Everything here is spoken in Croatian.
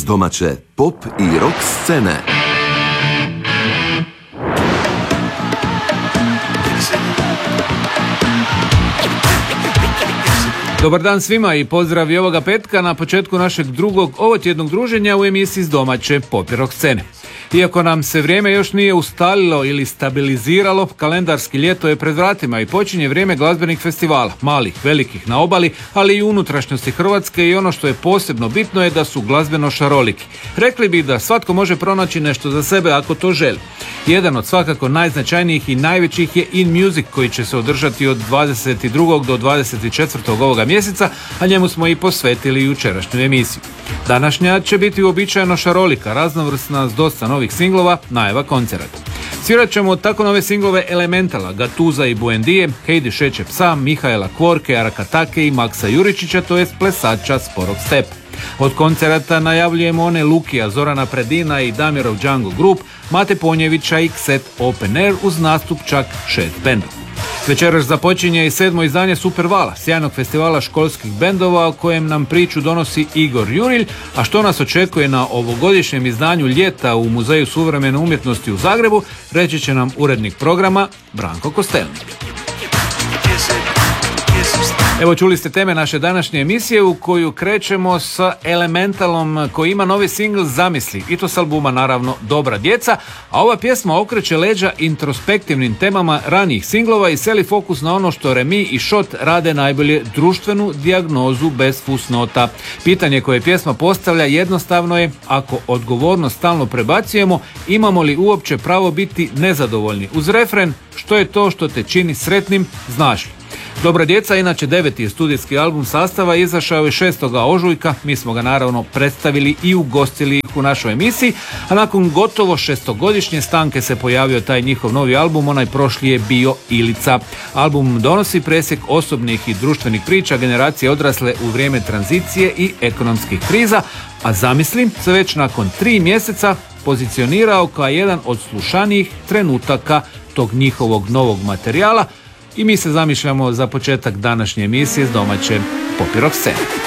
s domaće pop i rock scene. Dobar dan svima i pozdrav i ovoga petka na početku našeg drugog ovotjednog druženja u emisiji s domaće pop i rock scene. Iako nam se vrijeme još nije ustalilo ili stabiliziralo, kalendarski ljeto je pred vratima i počinje vrijeme glazbenih festivala, malih, velikih na obali, ali i u unutrašnjosti Hrvatske, i ono što je posebno bitno je da su glazbeno šaroliki. Rekli bi da svatko može pronaći nešto za sebe ako to želi. Jedan od svakako najznačajnijih i najvećih je In Music, koji će se održati od 22. do 24. ovoga mjeseca, a njemu smo i posvetili jučerašnju emisiju. Današnja će biti uobičajeno šarolika, raznovrsna s dosta novih singlova, najava koncerata. Svirat ćemo tako nove singlove Elementala, Gatuza i Buendije, Heidi Šeće psa, Mihaela Kvorke, Arakatake i Maksa Juričića, to jest plesača Sporog stepa. Od koncerata najavljujemo one Lukija, Zorana Predina i Damirov Django Group, Mate Ponjevića i Kset Open Air uz nastup čak 6 bendova. Večeras započinje i 7. izdanje Supervala, sjajnog festivala školskih bendova o kojem nam priču donosi Igor Jurilj, a što nas očekuje na ovogodišnjem izdanju Ljeta u Muzeju suvremene umjetnosti u Zagrebu, reći će nam urednik programa Branko Kostelnik. Evo, čuli ste teme naše današnje emisije u koju krećemo sa Elementalom, koji ima novi singl Zamisli, i to s albuma naravno Dobra djeca, a ova pjesma okreće leđa introspektivnim temama ranijih singlova i seli fokus na ono što Remi i Šot rade najbolje, društvenu dijagnozu bez fusnota. Pitanje koje pjesma postavlja jednostavno je: ako odgovornost stalno prebacujemo, imamo li uopće pravo biti nezadovoljni? Uz refren: što je to što te čini sretnim, znaš li? Dobra djeca, inače 9. je studijski album sastava, izašao je 6. ožujka, mi smo ga naravno predstavili i ugostili ih u našoj emisiji, a nakon gotovo 6-godišnje stanke se pojavio taj njihov novi album, onaj prošli je bio Ilica. Album donosi presjek osobnih i društvenih priča generacije odrasle u vrijeme tranzicije i ekonomskih kriza, a Zamisli se već nakon 3 mjeseca pozicionirao kao jedan od slušanijih trenutaka tog njihovog novog materijala. I mi se zamišljamo za početak današnje emisije s domaće pop i rock scene.